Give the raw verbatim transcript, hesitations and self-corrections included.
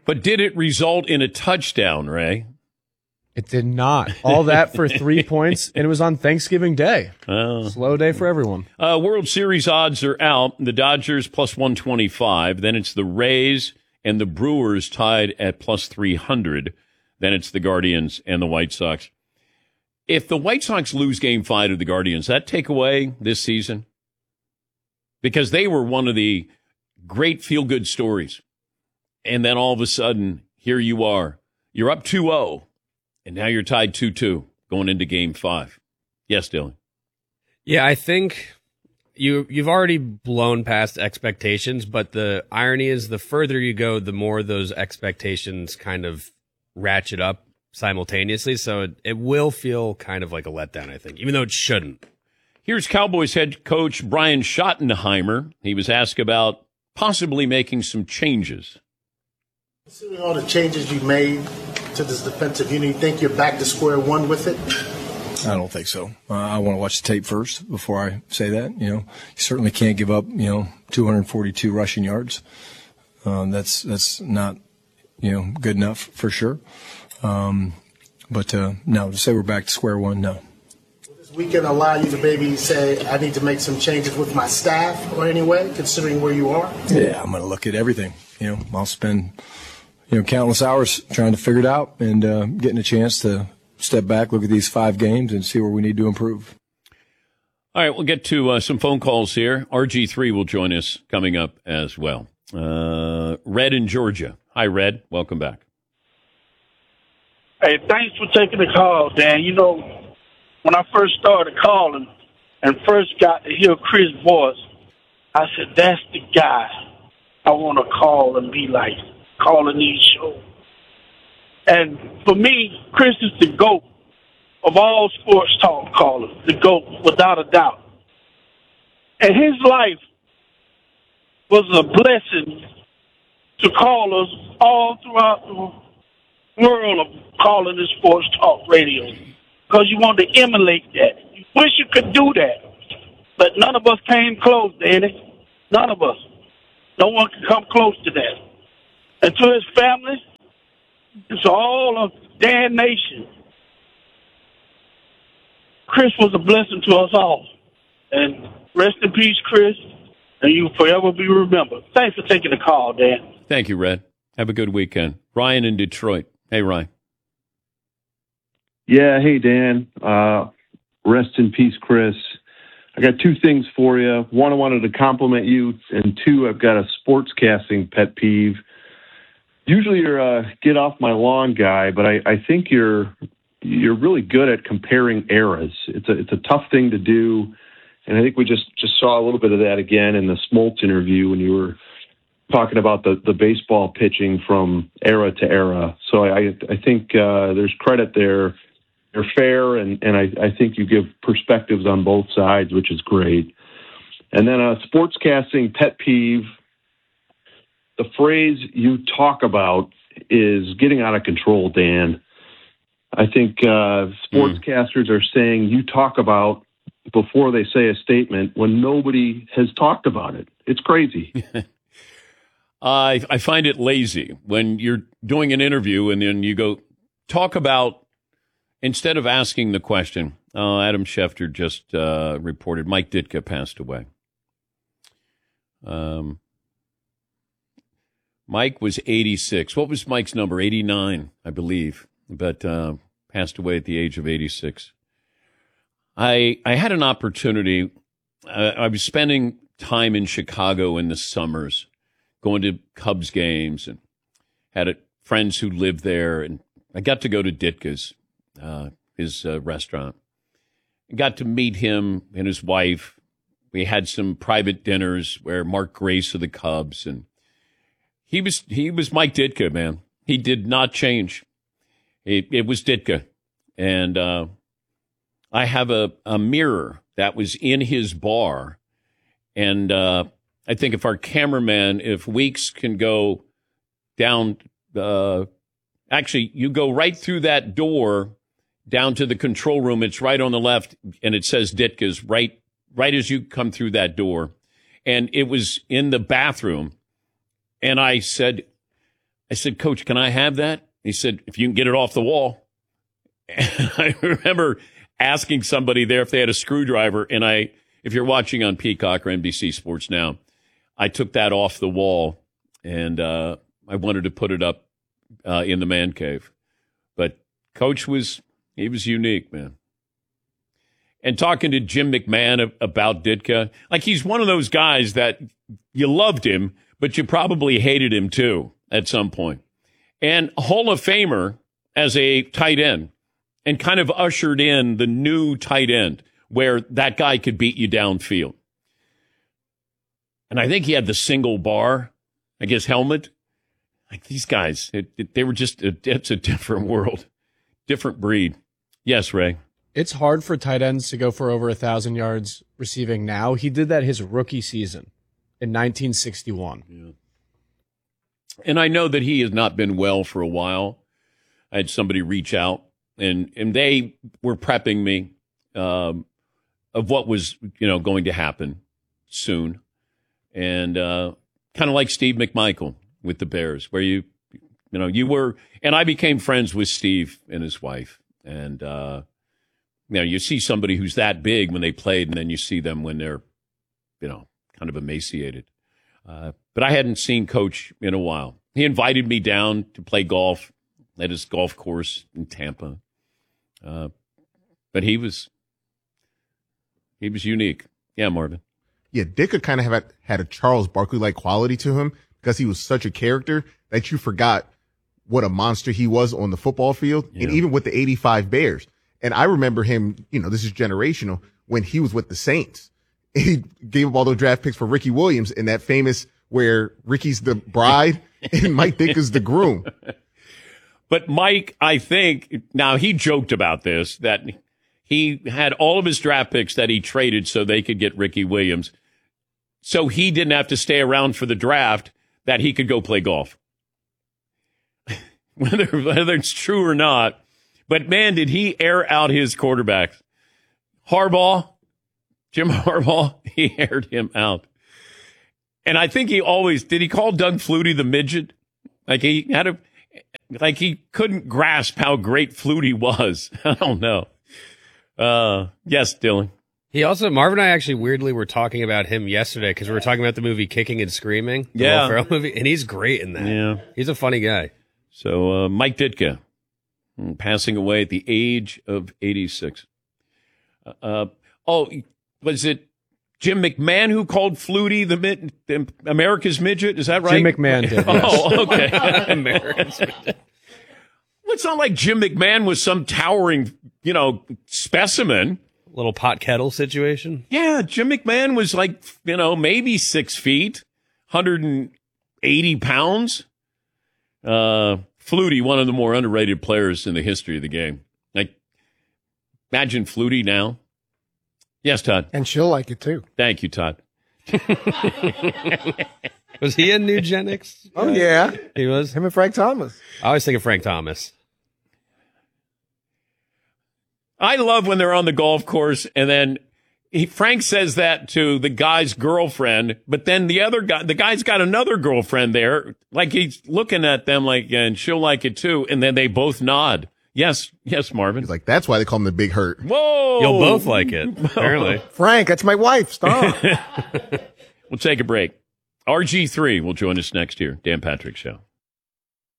But did it result in a touchdown, Ray? It did not. All that for three points, and it was on Thanksgiving Day. Oh. Slow day for everyone. Uh, World Series odds are out. The Dodgers plus one twenty-five. Then it's the Rays and the Brewers tied at plus three hundred. Then it's the Guardians and the White Sox. If the White Sox lose game five to the Guardians, that take away this season? Because they were one of the great feel-good stories. And then all of a sudden, here you are. You're up two oh. And now you're tied two two going into game five. Yes, Dylan. Yeah, I think you, you've already blown past expectations, but the irony is the further you go, the more those expectations kind of ratchet up simultaneously. So it, it will feel kind of like a letdown, I think, even though it shouldn't. Here's Cowboys head coach Brian Schottenheimer. He was asked about possibly making some changes. Considering all the changes you made to this defensive unit, you think you're back to square one with it? I don't think so. Uh, I want to watch the tape first before I say that. You know, you certainly can't give up, you know, two hundred forty-two rushing yards. Um, that's that's not, you know, good enough for sure. Um, but uh, no, to say we're back to square one, no. Will this weekend allow you to maybe say, I need to make some changes with my staff or anyway, considering where you are? Yeah, I'm going to look at everything. You know, I'll spend, you know, countless hours trying to figure it out and uh, getting a chance to step back, look at these five games, and see where we need to improve. All right, we'll get to uh, some phone calls here. R G three will join us coming up as well. Uh, Red in Georgia. Hi, Red. Welcome back. Hey, thanks for taking the call, Dan. You know, when I first started calling and first got to hear Chris' voice, I said, that's the guy I want to call and be like, calling these shows. And for me, Chris is the GOAT of all sports talk callers, the GOAT, without a doubt. And his life was a blessing to callers all throughout the world of calling the sports talk radio, because you want to emulate that. You wish you could do that, but none of us came close, Danny. None of us. No one can come close to that. And to his family, it's all of Dan Nation. Chris was a blessing to us all. And rest in peace, Chris, and you will forever be remembered. Thanks for taking the call, Dan. Thank you, Red. Have a good weekend. Ryan in Detroit. Hey, Ryan. Yeah, hey, Dan. Uh, rest in peace, Chris. I got two things for you. One, I wanted to compliment you, and two, I've got a sportscasting pet peeve. Usually you're a get off my lawn guy, but I, I think you're you're really good at comparing eras. It's a it's a tough thing to do, and I think we just, just saw a little bit of that again in the Smoltz interview when you were talking about the, the baseball pitching from era to era. So I I think uh, there's credit there. You're fair, and, and I, I think you give perspectives on both sides, which is great. And then a sportscasting pet peeve, the phrase you talk about is getting out of control, Dan. I think uh, sportscasters mm. are saying you talk about before they say a statement when nobody has talked about it. It's crazy. I I find it lazy when you're doing an interview and then you go talk about, instead of asking the question. Uh, Adam Schefter just uh, reported Mike Ditka passed away. Um, Mike was eighty-six. What was Mike's number? eighty-nine, I believe, but uh, passed away at the age of eighty-six. I I had an opportunity. Uh, I was spending time in Chicago in the summers, going to Cubs games, and had a, friends who lived there, and I got to go to Ditka's, uh, his uh, restaurant. I got to meet him and his wife. We had some private dinners where Mark Grace of the Cubs, and he was he was Mike Ditka, man. He did not change. It, it was Ditka, and uh, I have a, a mirror that was in his bar, and uh, I think if our cameraman, if Weeks can go down, uh, actually, you go right through that door down to the control room. It's right on the left, and it says Ditka's right, right as you come through that door. And it was in the bathroom. And I said, I said, Coach, can I have that? He said, if you can get it off the wall. And I remember asking somebody there if they had a screwdriver. And I, if you're watching on Peacock or N B C Sports Now, I took that off the wall and uh, I wanted to put it up uh, in the man cave. But Coach was, he was unique, man. And talking to Jim McMahon about Ditka, like he's one of those guys that you loved him, but you probably hated him too at some point. And Hall of Famer as a tight end and kind of ushered in the new tight end where that guy could beat you downfield. And I think he had the single bar, I guess, helmet. Like these guys, it, it, they were just, a, it's a different world, different breed. Yes, Ray. It's hard for tight ends to go for over a thousand yards receiving now. He did that his rookie season in nineteen sixty-one. Yeah. And I know that he has not been well for a while. I had somebody reach out, and and they were prepping me um, of what was you know going to happen soon, and uh, kind of like Steve McMichael with the Bears, where you you know you were, and I became friends with Steve and his wife, and. Uh, You know, you see somebody who's that big when they played, and then you see them when they're, you know, kind of emaciated. Uh, but I hadn't seen Coach in a while. He invited me down to play golf at his golf course in Tampa. Uh, but he was, he was unique. Yeah, Marvin. Yeah, Ditka kind of had, had a Charles Barkley-like quality to him because he was such a character that you forgot what a monster he was on the football field, yeah. And even with the eighty-five Bears. And I remember him, you know, this is generational, when he was with the Saints. He gave up all those draft picks for Ricky Williams in that famous where Ricky's the bride and Mike Ditka's the groom. But Mike, I think, now he joked about this, that he had all of his draft picks that he traded so they could get Ricky Williams. So he didn't have to stay around for the draft, that he could go play golf. whether, whether it's true or not. But, man, did he air out his quarterbacks. Harbaugh, Jim Harbaugh, he aired him out. And I think he always, did he call Doug Flutie the midget? Like he had a, like he couldn't grasp how great Flutie was. I don't know. Uh, yes, Dylan. He also, Marvin and I actually weirdly were talking about him yesterday because we were talking about the movie Kicking and Screaming. The yeah. Will Ferrell movie, and he's great in that. Yeah. He's a funny guy. So, uh, Mike Ditka. Passing away at the age of eighty-six. Uh, oh, was it Jim McMahon who called Flutie the, mid, the America's midget? Is that right? Jim McMahon did. Oh, okay. America's midget. Well, it's not like Jim McMahon was some towering, you know, specimen. Little pot kettle situation. Yeah, Jim McMahon was like, you know, maybe six feet, one hundred eighty pounds. Uh, Flutie, one of the more underrated players in the history of the game. Like, imagine Flutie now. Yes, Todd. And she'll like it too. Thank you, Todd. Was he in Nugenics? Oh, yeah. He was? Him and Frank Thomas. I always think of Frank Thomas. I love when they're on the golf course and then he, Frank says that to the guy's girlfriend, but then the other guy, the guy's got another girlfriend there. Like he's looking at them like, and she'll like it too. And then they both nod. Yes. Yes, Marvin. He's like, that's why they call him the Big Hurt. Whoa. You'll both like it, apparently. Frank, that's my wife. Stop. We'll take a break. R G three will join us next year. Dan Patrick Show.